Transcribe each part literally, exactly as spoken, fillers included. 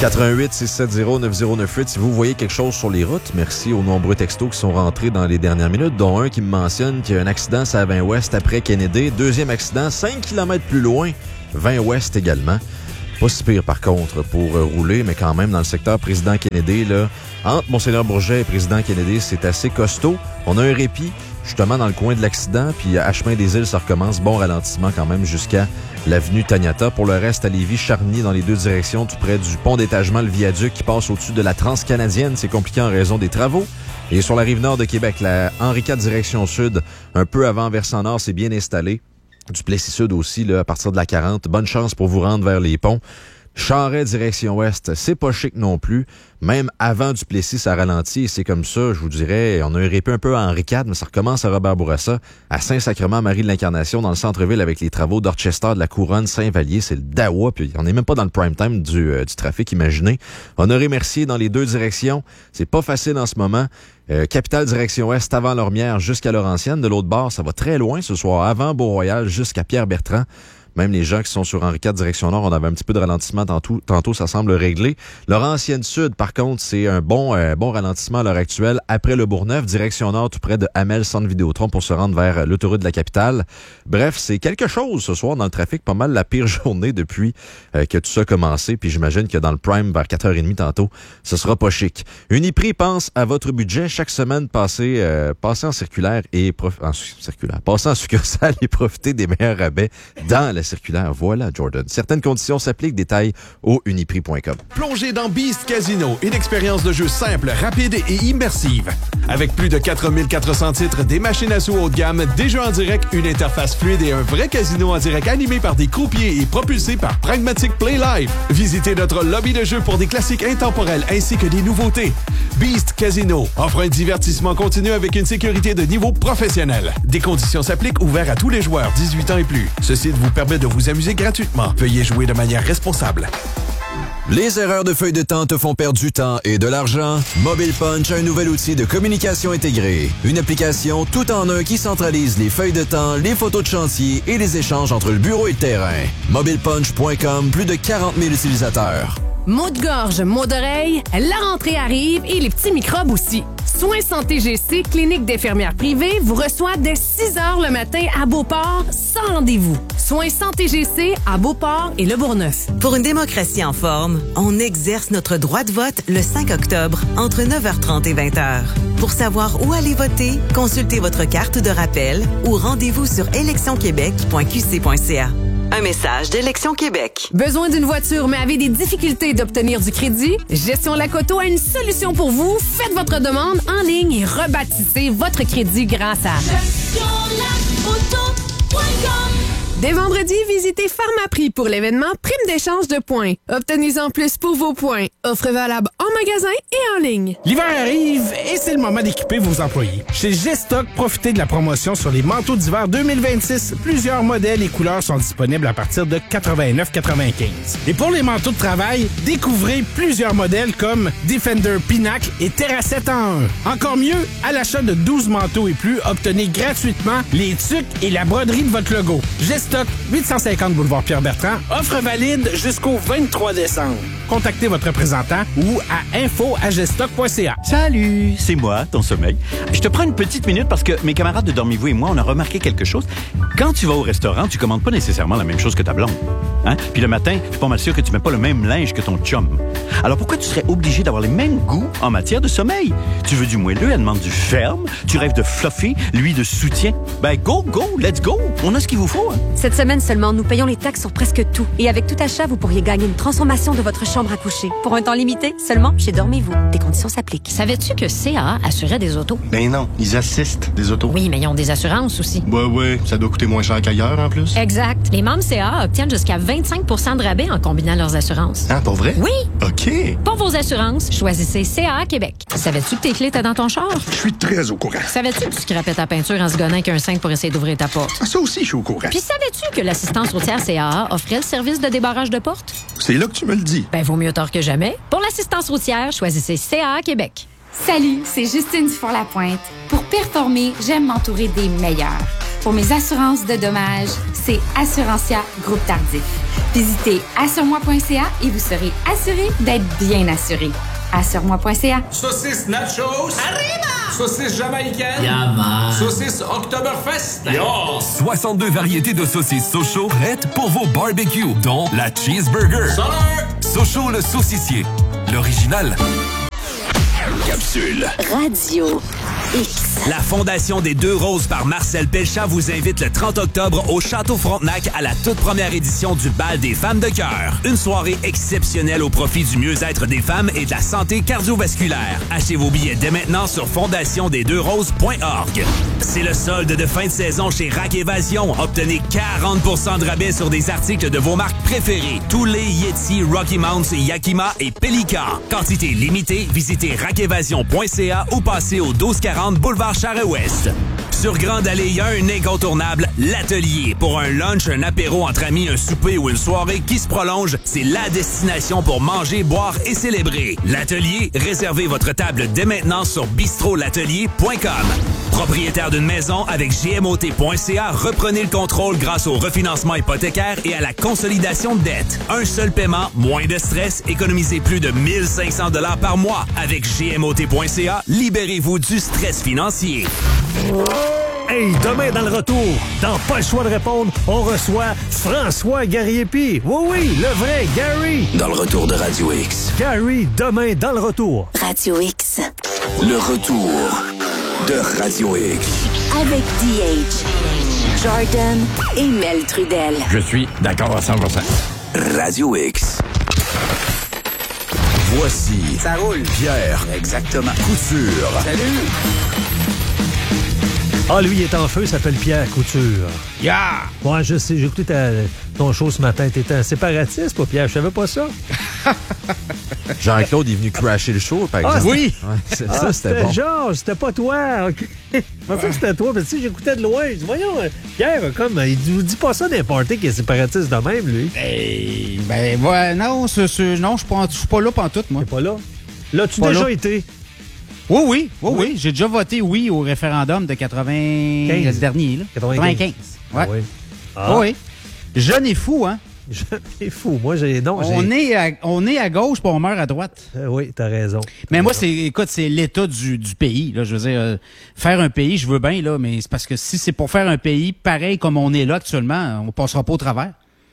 quatre un huit, six sept zéro, neuf zéro neuf huit si vous voyez quelque chose sur les routes. Merci aux nombreux textos qui sont rentrés dans les dernières minutes, dont un qui me mentionne qu'il y a un accident à vingt ouest après Kennedy. Deuxième accident, cinq kilomètres plus loin, vingt ouest également. Pas si pire, par contre, pour euh, rouler, mais quand même, dans le secteur Président Kennedy, là, entre Monseigneur Bourget et Président Kennedy, c'est assez costaud. On a un répit, justement, dans le coin de l'accident, puis à Chemin des Îles, ça recommence. Bon ralentissement quand même jusqu'à l'avenue Taniata. Pour le reste, à Lévis, Charny, dans les deux directions, tout près du pont d'étagement, le viaduc qui passe au-dessus de la Transcanadienne. C'est compliqué en raison des travaux. Et sur la rive nord de Québec, la Henri quatre direction sud, un peu avant versant nord, c'est bien installé. Du Plessis-Sud aussi, là, à partir de la quarante. Bonne chance pour vous rendre vers les ponts. Charret, direction ouest, c'est pas chic non plus. Même avant du Plessis, ça ralentit. Et c'est comme ça, je vous dirais, on a un répit un peu à Henri quatre, mais ça recommence à Robert Bourassa, à Saint-Sacrement, Marie de l'Incarnation, dans le centre-ville, avec les travaux d'Orchester, de la Couronne, Saint-Vallier. C'est le Dawa, puis on n'est même pas dans le prime time du, euh, du trafic, imaginez. Honoré-Mercier dans les deux directions. C'est pas facile en ce moment. Euh, Capitale, direction ouest, avant Lormière jusqu'à Laurentienne. De l'autre bord, ça va très loin ce soir, avant Beau-Royal jusqu'à Pierre-Bertrand. Même les gens qui sont sur Henri quatre, direction nord, on avait un petit peu de ralentissement tantôt, tantôt ça semble réglé. Laurentienne Sud, par contre, c'est un bon euh, bon ralentissement à l'heure actuelle. Après le Bourgneuf, direction nord, tout près de Hamel, centre Vidéotron, pour se rendre vers l'autoroute de la capitale. Bref, c'est quelque chose ce soir dans le trafic. Pas mal la pire journée depuis euh, que tout ça a commencé. Puis j'imagine que dans le prime, vers quatre heures trente tantôt, ce sera pas chic. Uniprix pense à votre budget. Chaque semaine, passez, euh, passez en circulaire et prof... en circulaire. Passez en succursale et profitez des meilleurs rabais dans la circulaire. Voilà, Jordan. Certaines conditions s'appliquent. Détails au uniprix point com. Plongez dans Beast Casino, une expérience de jeu simple, rapide et immersive. Avec plus de quatre mille quatre cents titres, des machines à sous haut de gamme, des jeux en direct, une interface fluide et un vrai casino en direct animé par des croupiers et propulsé par Pragmatic Play Live. Visitez notre lobby de jeu pour des classiques intemporels ainsi que des nouveautés. Beast Casino offre un divertissement continu avec une sécurité de niveau professionnel. Des conditions s'appliquent, ouverts à tous les joueurs dix-huit ans et plus. Ce site vous permet de vous amuser gratuitement. Veuillez jouer de manière responsable. Les erreurs de feuille de temps te font perdre du temps et de l'argent? Mobile Punch a un nouvel outil de communication intégrée. Une application tout en un qui centralise les feuilles de temps, les photos de chantier et les échanges entre le bureau et le terrain. mobile punch point com, plus de quarante mille utilisateurs. Maux de gorge, maux d'oreille, la rentrée arrive et les petits microbes aussi. Soins Santé G C, clinique d'infirmières privées, vous reçoit dès six heures le matin à Beauport, sans rendez-vous. Soins Santé G C à Beauport et Le Bourgneuf. Pour une démocratie en forme, on exerce notre droit de vote le cinq octobre, entre neuf heures trente et vingt heures. Pour savoir où aller voter, consultez votre carte de rappel ou rendez-vous sur élection québec point q c point c a. Un message d'Élection Québec. Besoin d'une voiture mais avez des difficultés d'obtenir du crédit? Gestion Lacoto a une solution pour vous. Faites votre demande en ligne et rebâtissez votre crédit grâce à gestion lacoto point com. Dès vendredi, visitez Pharmaprix pour l'événement Prime d'échange de points. Obtenez-en plus pour vos points. Offre valable en magasin et en ligne. L'hiver arrive et c'est le moment d'équiper vos employés. Chez G-Stock, profitez de la promotion sur les manteaux d'hiver deux mille vingt-six. Plusieurs modèles et couleurs sont disponibles à partir de quatre-vingt-neuf quatre-vingt-quinze. Et pour les manteaux de travail, découvrez plusieurs modèles comme Defender Pinacle et Terracette en un. Encore mieux, à l'achat de douze manteaux et plus, obtenez gratuitement les tuques et la broderie de votre logo. G-Stock, huit cent cinquante boulevard Pierre-Bertrand. Offre valide jusqu'au vingt-trois décembre. Contactez votre représentant ou à info à gestock point c a. Salut, c'est moi, ton sommeil. Je te prends une petite minute parce que mes camarades de Dormez-vous et moi, on a remarqué quelque chose. Quand tu vas au restaurant, tu commandes pas nécessairement la même chose que ta blonde. Hein? Puis le matin, je suis pas mal sûr que tu mets pas le même linge que ton chum. Alors pourquoi tu serais obligé d'avoir les mêmes goûts en matière de sommeil? Tu veux du moelleux, elle demande du ferme. Tu rêves de fluffy, lui de soutien. Ben go, go, let's go. On a ce qu'il vous faut. Hein? Cette semaine seulement, nous payons les taxes sur presque tout. Et avec tout achat, vous pourriez gagner une transformation de votre chambre à coucher. Pour un temps limité, seulement chez Dormez-vous. Des conditions s'appliquent. Savais-tu que C A A assurait des autos? Ben non, ils assistent des autos. Oui, mais ils ont des assurances aussi. Ouais, ouais, ça doit coûter moins cher qu'ailleurs en plus. Exact. Les membres C A A obtiennent jusqu'à vingt-cinq pour cent de rabais en combinant leurs assurances. Ah, pour vrai? Oui. OK. Pour vos assurances, choisissez C A A Québec. Savais-tu que tes clés étaient dans ton char? Je suis très au courant. Savais-tu que tu scrapais ta peinture en se gonnant qu'un cinq pour essayer d'ouvrir ta porte? Ah, ça aussi, je suis au courant. Puis savais-tu que l'assistance routière C A A offrait le service de débarrage de porte? C'est là que tu me le dis. Ben, vaut mieux tard que jamais. Pour l'assistance routière, choisissez C A A Québec. Salut, c'est Justine Dufour-Lapointe. Pour performer, j'aime m'entourer des meilleurs. Pour mes assurances de dommages, c'est Assurantia Groupe Tardif. Visitez assure-moi point c a et vous serez assuré d'être bien assuré. assure-moi point c a. Saucisse nachos. Arriba! Saucisse jamaïcaine. Yama. Saucisse Oktoberfest. Yo! soixante-deux variétés de saucisses Sochaux prêtes pour vos barbecues, dont la cheeseburger. Salut! Sochaux le saucissier. L'original. Capsule. Radio X. La Fondation des Deux Roses par Marcel Pelchat vous invite le trente octobre au Château Frontenac à la toute première édition du Bal des femmes de cœur. Une soirée exceptionnelle au profit du mieux-être des femmes et de la santé cardiovasculaire. Achetez vos billets dès maintenant sur fondation des deux roses point org. C'est le solde de fin de saison chez Rack Évasion. Obtenez quarante pour cent de rabais sur des articles de vos marques préférées. Tous les Yeti, Rocky Mounts, Yakima et Pelican. Quantité limitée, visitez rack évasion point c a ou passez au douze quarante boulevard Charest-Ouest. Sur Grande Allée, il y a un incontournable, l'Atelier. Pour un lunch, un apéro entre amis, un souper ou une soirée qui se prolonge, c'est la destination pour manger, boire et célébrer. L'Atelier, réservez votre table dès maintenant sur bistrot latelier point com. Propriétaire d'une maison avec G M O T point c a, reprenez le contrôle grâce au refinancement hypothécaire et à la consolidation de dettes. Un seul paiement, moins de stress, économisez plus de mille cinq cents dollars par mois. Avec G M O T point c a, libérez-vous du stress financier. Hey, demain dans le retour, dans Pas le choix de répondre, on reçoit François Gariepi. Oui, oui, le vrai Gary. Dans le retour de Radio X. Gary, demain dans le retour. Radio X. Le retour de Radio X. Avec D H, Jordan et Mel Trudel. Je suis d'accord à cent pour cent. Radio X. Voici. Ça roule. Pierre. Exactement. Couture. Salut. Ah, lui, il est en feu, il s'appelle Pierre Couture. Yeah! Ouais, je sais, j'ai écouté ta, ton show ce matin. T'étais un séparatiste, pas Pierre? Je savais pas ça. Jean-Claude est venu crasher le show, par ah, exemple. Oui! Ouais, c'est, ah, ça, c'était, c'était bon. Georges, c'était pas toi. OK. Je pensais que c'était toi. Mais tu sais, j'écoutais de loin. Je dis, voyons, Pierre, comme, il nous dit pas ça d'un party qui est séparatiste de même, lui. Hey, ben, ouais, non, c'est, c'est, non, je suis pas là pantoute, moi. T'es pas là? Là, tu as déjà là. été? Oui, oui, oui, oui, oui. J'ai déjà voté oui au référendum de quatre-vingt-quinze, le dernier, là. quatre-vingt-quinze. Ouais. Ah oui. Ah. Oui. Jeune et fou, hein? Jeune et fou. Moi, j'ai. Non, on, j'ai... Est à, on est à gauche, puis on meurt à droite. Euh, oui, t'as raison. T'as mais raison. moi, c'est, écoute, c'est l'état du, du pays, là. Je veux dire, euh, faire un pays, je veux bien, là, mais c'est parce que si c'est pour faire un pays pareil comme on est là actuellement, on passera pas au travers.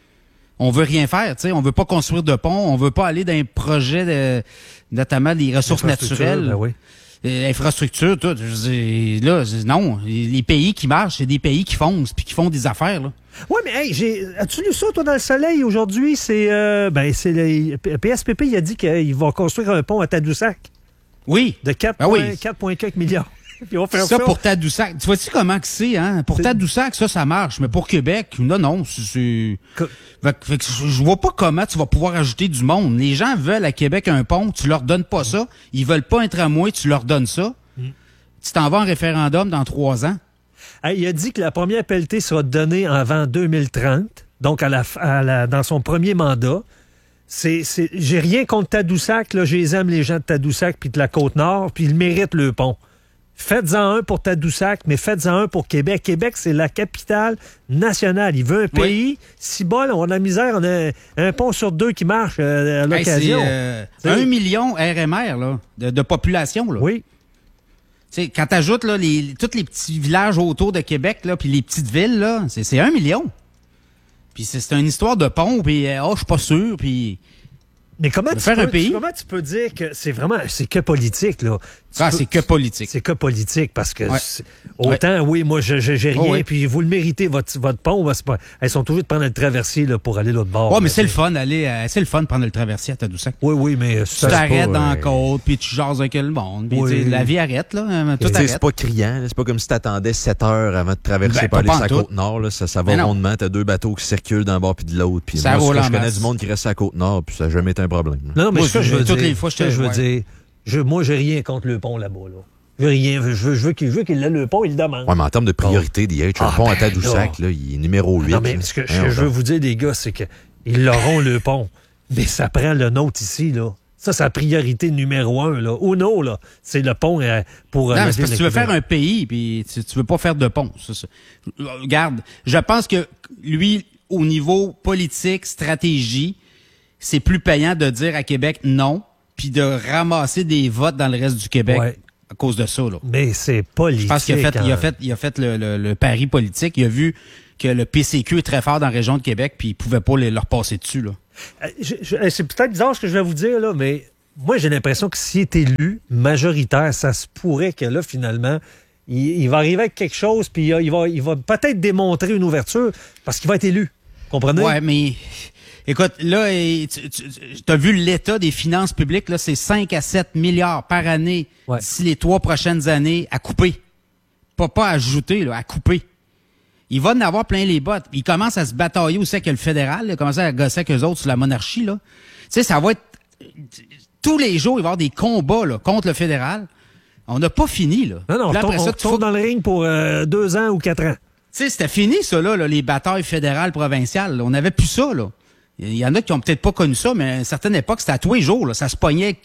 On veut rien faire, tu sais. On veut pas construire de pont, on veut pas aller dans un projet de, notamment des ressources naturelles. Ben oui. Infrastructure, tout. Je dis, là, je dis, non. Les pays qui marchent, c'est des pays qui foncent puis qui font des affaires, là. Oui, mais hey, j'ai, as-tu lu ça, toi, dans le soleil, aujourd'hui? C'est, euh, ben, c'est le P S P P, il a dit qu'il va construire un pont à Tadoussac. Oui. De quatre virgule quatre milliards. Puis on va faire ça, ça pour Tadoussac. Tu vois-tu comment que c'est, hein? Pour c'est... Tadoussac, ça, ça marche. Mais pour Québec, non, non. C'est, c'est... Que... Fait que, fait que je vois pas comment tu vas pouvoir ajouter du monde. Les gens veulent à Québec un pont, tu leur donnes pas ça. Ils veulent pas un tramway, tu leur donnes ça. Mm. Tu t'en vas en référendum dans trois ans. Hey, il a dit que la première pelletée sera donnée avant deux mille trente, donc à la, à la, dans son premier mandat. C'est, c'est, j'ai rien contre Tadoussac, là. Je les aime, les gens de Tadoussac puis de la Côte-Nord, puis ils méritent le pont. Faites-en un pour Tadoussac, mais faites-en un pour Québec. Québec, c'est la capitale nationale. Il veut un pays. Oui. Si bol, on a de la misère, on a un pont sur deux qui marche euh, à l'occasion. Hey, c'est, euh, un million R M R là, de, de population. Là. Oui. T'sais, quand tu ajoutes là, les, tous les petits villages autour de Québec, là, puis les petites villes, là, c'est, c'est un million. Puis c'est, c'est une histoire de pont, puis oh, je suis pas sûr, puis... Mais comment tu, peux, tu, comment tu peux dire que c'est vraiment, c'est que politique, là? Tu ah, peux, c'est que politique. C'est que politique, parce que ouais. autant, ouais. oui, moi, je, je, j'ai rien, oh, ouais. puis vous le méritez, votre, votre pont, ben, c'est pas, elles sont toujours de prendre le traversier là, pour aller l'autre bord. Oui, mais c'est le fun, aller, euh, c'est le fun de prendre le traversier à Tadoussac. Oui, oui, mais... Tu t'arrêtes dans la côte, puis tu jases avec le monde, puis oui. La vie arrête, là, tout arrête. C'est pas criant, c'est pas comme si t'attendais sept heures avant de traverser ben, pour aller sur la Côte-Nord, là, ça, ça va rondement, t'as deux bateaux qui circulent d'un bord puis de l'autre, puis moi, je connais masse. Du monde qui reste à la Côte-Nord, puis ça n'a jamais été un problème. Non, mais ce que je veux toutes dire, les fois, je te je veux dire, je, moi, j'ai rien contre le pont là-bas, là. Je veux rien, je veux, je veux qu'il, je veux qu'il ait le pont, il le demande. Oui, mais en termes de priorité, D H, un ah, pont ben, à Tadoussac, là, il est numéro huit. Non, mais ce que je, je veux vous dire, les gars, c'est qu'ils l'auront le pont. Mais ça prend le nôtre ici, là. Ça, c'est la priorité numéro un. Là. Uno, là, c'est le pont euh, pour... Euh, non, la c'est parce que tu veux faire un pays, puis tu, tu veux pas faire de pont. C'est ça. Regarde, je pense que lui, au niveau politique, stratégie, c'est plus payant de dire à Québec non, puis de ramasser des votes dans le reste du Québec ouais. à cause de ça. Là. Mais c'est politique. Je pense qu'il a fait, il a fait, il a fait le, le, le pari politique. Il a vu que le P C Q est très fort dans la région de Québec, puis il pouvait pas les, leur passer dessus. Là. Je, je, c'est peut-être bizarre ce que je vais vous dire, là, mais moi, j'ai l'impression que s'il est élu majoritaire, ça se pourrait que là, finalement, il, il va arriver avec quelque chose, puis il va, il va peut-être démontrer une ouverture parce qu'il va être élu. Comprenez? Ouais, mais écoute, là, tu, tu, tu as vu l'état des finances publiques, là, c'est cinq à sept milliards par année ouais. d'ici les trois prochaines années à couper. Pas, pas à ajouter, là, à couper. Il va en avoir plein les bottes. Il commence à se batailler aussi avec le fédéral. Il commence à gosser avec eux autres sur la monarchie. Là. Tu sais, ça va être... Tous les jours, il va y avoir des combats là, contre le fédéral. On n'a pas fini. Là. Non, non, là, après on ça, tourne faut... dans le ring pour euh, deux ans ou quatre ans. Tu sais, c'était fini, ça, là, là, les batailles fédérales, provinciales. Là. On n'avait plus ça. Là. Il y en a qui ont peut-être pas connu ça, mais à une certaine époque, c'était à tous les jours. Là. Ça se pognait